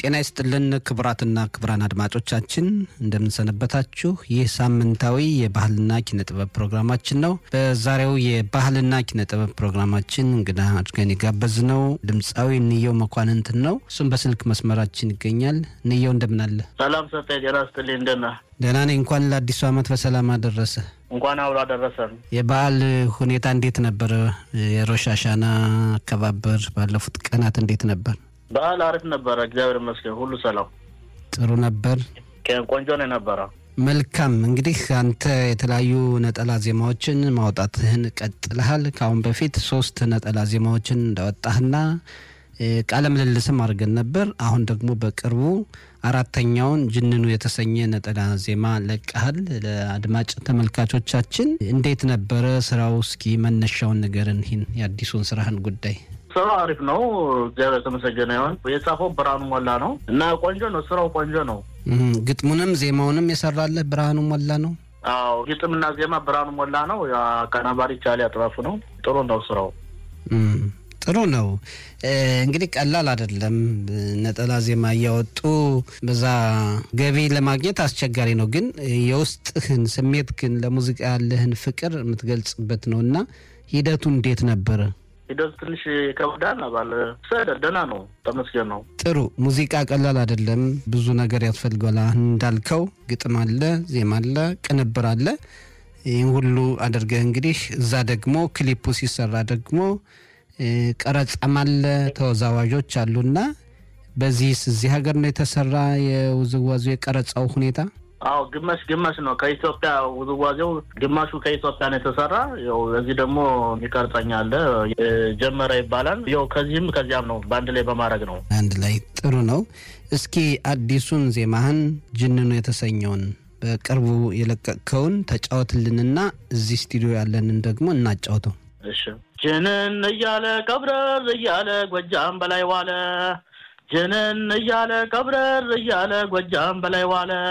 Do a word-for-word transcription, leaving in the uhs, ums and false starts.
ጤና ይስጥልን ክብራትና ክብራን አድማጮቻችን እንደምንሰነበታችሁ ይህ ሳምንታዊ የባህልና ኪነጥበብ ፕሮግራማችን ነው። በዛሬው የባህልና ኪነጥበብ ፕሮግራማችን እንግዳ አድርገን ጋበዝነው ድምጻዊ ንየው መኳንንት ነው። እሱም በስልክ መስመራችን ይገኛል። ንየው እንደምን አለ? ሰላም ሰጠኝ ጀራስትልኝ እንደና ደህና ነኝ። እንኳን ለአዲሱ ዓመት በሰላም አደረሰ። እንኳን አብሮ አደረሰን። የበዓል ሁኔታ እንዴት ነበር? የሮሽ ሃሻና አከባበር ባለፉት ቀናት እንዴት ነበር? በዓል አሪፍ ነበር፣ እግዚአብሔር ይመስገን፣ ሁሉ ሰላም ጥሩ ነበር። ቆንጆ ነው ነበር። መልካም። እንግዲህ አንተ የተለያዩ ነጠላ ዜማዎችን ማውጣትህን ቀጥለሃል። ካሁን በፊት ሶስት ነጠላ ዜማዎችን እንዳወጣህና ቃለ ምልልስም አድርገን ነበር። አሁን ደግሞ በቅርቡ አራተኛውን ጅንኑ የተሰኘ ነጠላ ዜማ ለቀሃል። ለአድማጭ ተመልካቾቻችን እንዴት ነበር ስራው? እስኪ መነሻውን ንገረን፣ ይሄን የአዲሱን ስራህን ጉዳይ። ስራው አሪፍ ነው፣ እግዚአብሔር የተመሰገነ ይሁን። የጻፈው ብርሃኑ ሞላ ነው እና ቆንጆ ነው፣ ስራው ቆንጆ ነው። ግጥሙንም ዜማውንም የሰራለህ ብርሃኑ ሞላ ነው? አዎ፣ ግጥምና ዜማ ብርሃኑ ሞላ ነው። አቀናባሪ ቻሊ አጥራፉ ነው። ጥሩ ነው ስራው። ጥሩ ነው። እንግዲህ ቀላል አይደለም። ነጠላ ዜማ እያወጡ በዛ ገቢ ለማግኘት አስቸጋሪ ነው። ግን የውስጥህን ስሜት ግን ለሙዚቃ ያለህን ፍቅር የምትገልጽበት ነውና ሂደቱ እንዴት ነበር? ሂደቱ ትንሽ ይከብዳል አባል ሰደ ደና ነው፣ ተመስገን ነው። ጥሩ። ሙዚቃ ቀላል አይደለም፣ ብዙ ነገር ያስፈልጋል። እንዳልከው ግጥም አለ፣ ዜማ አለ፣ ቅንብር አለ። ይሄን ሁሉ አድርገህ እንግዲህ እዛ ደግሞ ክሊፑ ሲሰራ ደግሞ ቀረጻም አለ፣ ተወዛዋዦች አሉና በዚህስ እዚህ ሀገር ነው የተሰራ የውዝዋዜው የቀረጻው ሁኔታ? አዎ፣ ግማሽ ግማሽ ነው። ከኢትዮጵያ ውዝዋዜው ግማሹ ከኢትዮጵያ ነው የተሰራ። ያው እዚህ ደግሞ የሚቀርጸኛ አለ፣ ጀመረ ይባላል። ያው ከዚህም ከዚያም ነው፣ በአንድ ላይ በማድረግ ነው። አንድ ላይ ጥሩ ነው። እስኪ አዲሱን ዜማህን ጅንኑ የተሰኘውን በቅርቡ የለቀቀውን ተጫወትልንና እዚህ ስቱዲዮ ያለንን ደግሞ እናጫውተው። እሺ። ጅንን እያለ ቀብረር እያለ ጎጃም በላይ ዋለ፣ ጅንን እያለ ቀብረር እያለ ጎጃም በላይ ዋለ